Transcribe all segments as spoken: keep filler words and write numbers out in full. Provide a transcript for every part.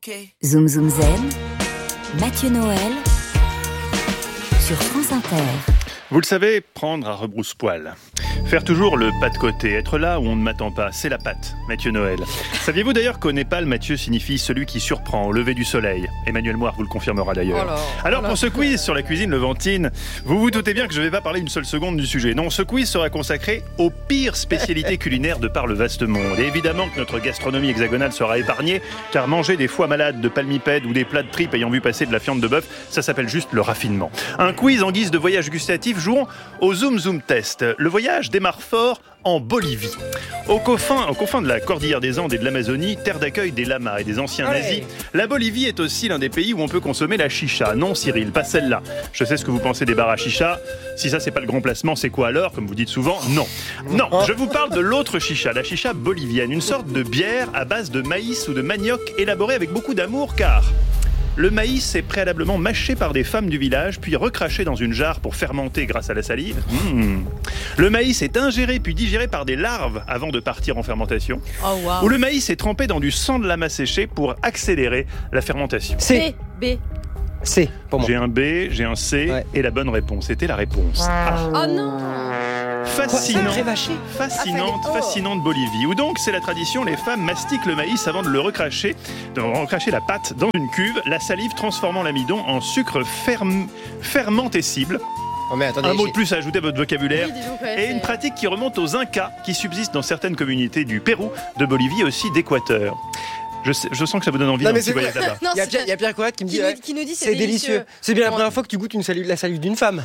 Okay. Zoom Zoom Zen, Mathieu Noël, sur France Inter. Vous le savez, prendre à rebrousse-poil. Faire toujours le pas de côté, être là où on ne m'attend pas, c'est la patte, Mathieu Noël. Saviez-vous d'ailleurs qu'au Népal, Mathieu signifie celui qui surprend au lever du soleil? Emmanuel Moire vous le confirmera d'ailleurs. Alors, Alors pour ce quiz sur la cuisine levantine, vous vous doutez bien que je ne vais pas parler une seule seconde du sujet. Non, ce quiz sera consacré aux pires spécialités culinaires de par le vaste monde. Et évidemment que notre gastronomie hexagonale sera épargnée, car manger des foies malades de palmipèdes ou des plats de tripes ayant vu passer de la viande de bœuf, ça s'appelle juste le raffinement. Un quiz en guise de voyage gustatif, jouons au Zoom Zoom Test. Le voyage démarre fort en Bolivie. Aux confins, aux confins de la cordillère des Andes et de l'Amazonie, terre d'accueil des lamas et des anciens Allez. nazis, la Bolivie est aussi l'un des pays où on peut consommer la chicha. Non, Cyril, pas celle-là. Je sais ce que vous pensez des bars à chicha. Si ça, c'est pas le grand placement, c'est quoi alors? Comme vous dites souvent, non. Non, je vous parle de l'autre chicha, la chicha bolivienne, une sorte de bière à base de maïs ou de manioc élaborée avec beaucoup d'amour, car le maïs est préalablement mâché par des femmes du village, puis recraché dans une jarre pour fermenter grâce à la salive. Mmh. Le maïs est ingéré puis digéré par des larves avant de partir en fermentation. Oh, wow. Ou le maïs est trempé dans du sang de lama séché pour accélérer la fermentation. C. B. B. C, pour moi. J'ai un B, j'ai un C, Ouais. et la bonne réponse c'était la réponse A. Oh non. Fascinant, Prévaché. fascinante, Ah, fallait- oh. fascinante Bolivie, où donc c'est la tradition, les femmes mastiquent le maïs avant de le recracher, de recracher la pâte dans une cuve, la salive transformant l'amidon en sucre ferm- fermentescible. Oh, mais attendez, Un mot de j'ai- plus à ajouter à votre vocabulaire. Oui, dis donc, ouais, Et une c'est- pratique qui remonte aux Incas, qui subsiste dans certaines communautés du Pérou, de Bolivie et aussi d'Équateur. Je, sais- je sens que ça vous donne envie Non, d'un mais petit c'est voyage vrai. là-bas. Non, Il y a c'est Pierre, il y a Pierre Coët qui me qui dit nous, ouais, qui nous dit c'est délicieux. C'est bien la Ouais. première fois que tu goûtes une salive, la salive d'une femme.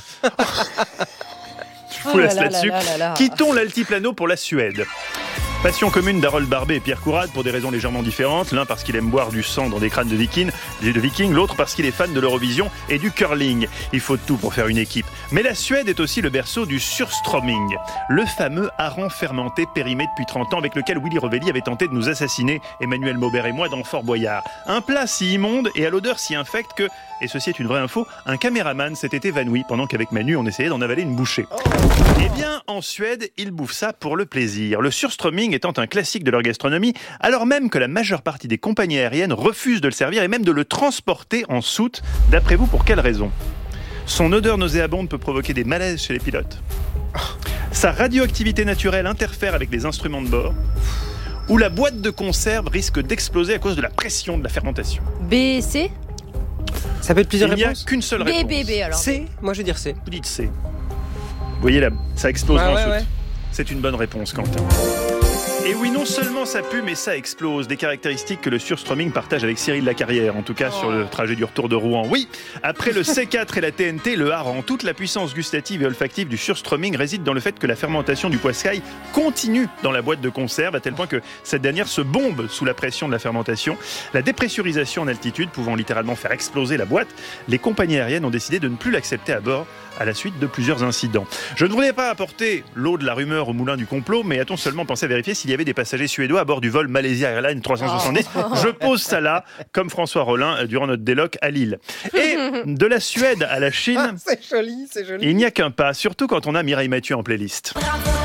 Je vous laisse là-dessus. là là là. Quittons l'altiplano pour la Suède. Passion commune d'Harold Barbet et Pierre Courade pour des raisons légèrement différentes. L'un parce qu'il aime boire du sang dans des crânes de vikings, de vikings, l'autre parce qu'il est fan de l'Eurovision et du curling. Il faut tout pour faire une équipe. Mais la Suède est aussi le berceau du surströmming, le fameux hareng fermenté périmé depuis trente ans avec lequel Willy Revelli avait tenté de nous assassiner, Emmanuel Maubert et moi, dans Fort Boyard. Un plat si immonde et à l'odeur si infecte que, et ceci est une vraie info, un caméraman s'était évanoui pendant qu'avec Manu on essayait d'en avaler une bouchée. Eh bien, en Suède, ils bouffent ça pour le plaisir. Le surströmming étant un classique de leur gastronomie, alors même que la majeure partie des compagnies aériennes refusent de le servir et même de le transporter en soute. D'après vous, pour quelle raison? Son odeur nauséabonde peut provoquer des malaises chez les pilotes. Sa radioactivité naturelle interfère avec les instruments de bord. Ou la boîte de conserve risque d'exploser à cause de la pression de la fermentation. B. C. Ça peut être plusieurs Il n'y a réponses. qu'une seule B. réponse. B. B. Alors. C, moi je vais dire C. Vous dites C. Vous voyez là, ça explose Ouais, en ouais, soute. ouais. C'est une bonne réponse, Quentin. Et oui, non seulement ça pue, mais ça explose. Des caractéristiques que le surströmming partage avec Cyril Lacarrière, en tout cas Oh. sur le trajet du retour de Rouen. Oui, après le C quatre et la T N T, le hareng, toute la puissance gustative et olfactive du surströmming réside dans le fait que la fermentation du poiscaille continue dans la boîte de conserve, à tel point que cette dernière se bombe sous la pression de la fermentation. La dépressurisation en altitude pouvant littéralement faire exploser la boîte, les compagnies aériennes ont décidé de ne plus l'accepter à bord à la suite de plusieurs incidents. Je ne voulais pas apporter l'eau de la rumeur au moulin du complot, mais a-t-on seulement pensé à vérifier s'il y avait des passagers suédois à bord du vol Malaysia Airlines trois cent soixante-dix? Je pose ça là, comme François Rollin euh, durant notre déloc à Lille. Et de la Suède à la Ah, Chine, c'est joli, c'est joli. il n'y a qu'un pas, surtout quand on a Mireille Mathieu en playlist.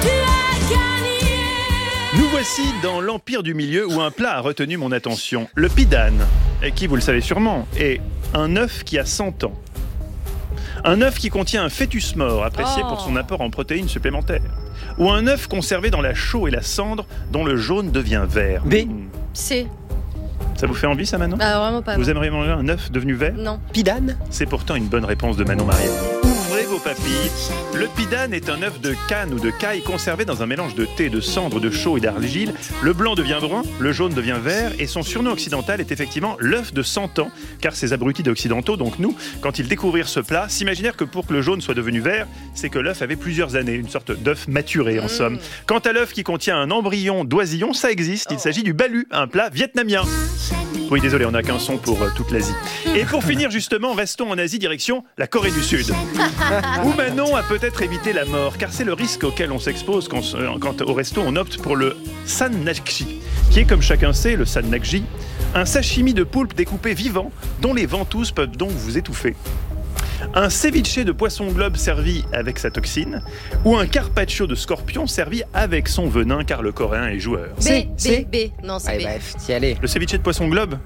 Nous voici dans l'Empire du Milieu où un plat a retenu mon attention. Le pidane, et qui, vous le savez sûrement, est un œuf qui a cent ans. Un œuf qui contient un fœtus mort, apprécié Oh. pour son apport en protéines supplémentaires. Ou un œuf conservé dans la chaux et la cendre, dont le jaune devient vert. B. Mmh. C. Ça vous fait envie, ça, Manon? Bah vraiment pas. Vous aimeriez manger un œuf devenu vert? Non. Pidane. C'est pourtant une bonne réponse de Manon Mariani. Ouvrez vos papilles. Le pidane est un œuf de canne ou de caille conservé dans un mélange de thé, de cendre, de chaux et d'argile. Le blanc devient brun, le jaune devient vert et son surnom occidental est effectivement l'œuf de cent ans, car ces abrutis d'occidentaux, donc nous, quand ils découvrirent ce plat, s'imaginèrent que pour que le jaune soit devenu vert, c'est que l'œuf avait plusieurs années, une sorte d'œuf maturé en Mmh. somme. Quant à l'œuf qui contient un embryon d'oisillon, ça existe, il s'agit du balu, un plat vietnamien. Oui, désolé, on n'a qu'un son pour euh, toute l'Asie. Et pour finir, justement, restons en Asie, direction la Corée du Sud. Où Manon a peut-être évité la mort, car c'est le risque auquel on s'expose quand, euh, quand au resto on opte pour le sannakji, qui est, comme chacun sait, le sannakji, un sashimi de poulpe découpé vivant, dont les ventouses peuvent donc vous étouffer. Un ceviche de poisson globe servi avec sa toxine, ou un carpaccio de scorpion servi avec son venin, car le coréen est joueur. B. C, B. C. B. Non, c'est Allez, B. bref, t'y allez. Le ceviche de poisson globe?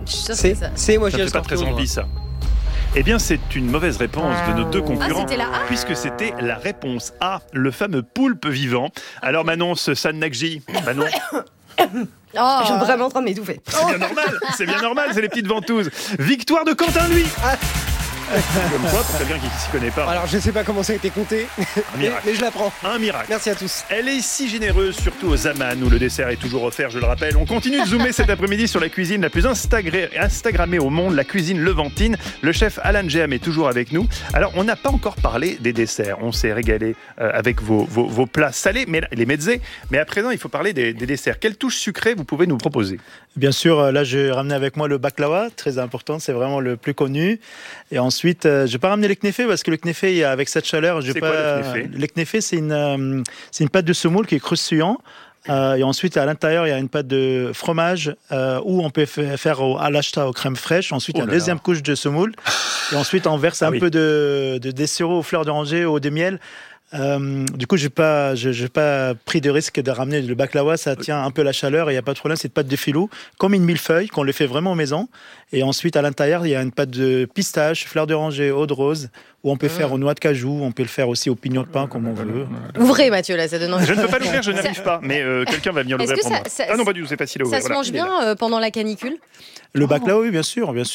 Je suis sûre que C'est, c'est ça. c'est moi Ça j'ai ne le fait pas très scorpion. envie, ça. Eh bien, c'est une mauvaise réponse de nos deux concurrents, c'était la A puisque c'était la réponse A, le fameux poulpe vivant. Alors, Manon, ce San Nakji, Manon, Oh. Je suis vraiment en train de m'étouffer. c'est bien normal, c'est bien normal, c'est les petites ventouses. Victoire de Quentin, lui. Comme quoi, pour quelqu'un qui ne s'y connaît pas, Alors je sais pas comment ça a été compté, un mais, miracle. mais je l'apprends. Un miracle. Merci à tous. Elle est si généreuse, surtout aux Aman, où le dessert est toujours offert, je le rappelle. On continue de zoomer cet après-midi sur la cuisine la plus instagré- instagrammée au monde, la cuisine levantine. Le chef Alan Géam est toujours avec nous. Alors, on n'a pas encore parlé des desserts. On s'est régalé euh, avec vos, vos, vos plats salés, mais, les mezzés. Mais à présent, il faut parler des, des desserts. Quelle touche sucrée vous pouvez nous proposer? Bien sûr, là, j'ai ramené avec moi le baklawa, très important, c'est vraiment le plus connu. Et ensuite, euh, je vais pas ramener le knéfé parce que le knéfé, avec cette chaleur, je vais C'est pas. quoi, le knéfé Le knéfé, c'est une, euh, c'est une pâte de semoule qui est croustillant. Euh, et ensuite, à l'intérieur, il y a une pâte de fromage euh, où on peut fa- faire au alashta, aux crèmes fraîches. Ensuite, Oh une là deuxième là. couche de semoule. Et ensuite, on verse Ah un oui. peu de, de, des sirops aux fleurs d'oranger, au de miel. Euh, du coup, j'ai pas, je, j'ai pas pris de risque de ramener le baklawa. Ça tient un peu la chaleur et il y a pas de problème. C'est une pâte de filou, comme une millefeuille qu'on le fait vraiment maison. Et ensuite, à l'intérieur, il y a une pâte de pistache, fleurs d'oranger, eau de rose, où on peut faire aux noix de cajou. On peut le faire aussi au pignon de pain, comme on veut. Ouvrez, Mathieu, là, ça donne envie. Je ne peux pas l'ouvrir, je n'arrive pas. Mais euh, quelqu'un va venir Est-ce l'ouvrir que pour ça- moi. ça- Ah non, pas du tout, c'est facile à Ça ouvrir. se Voilà, mange il est là. bien euh, pendant la canicule? Le baklawa, oui, bien sûr, bien sûr.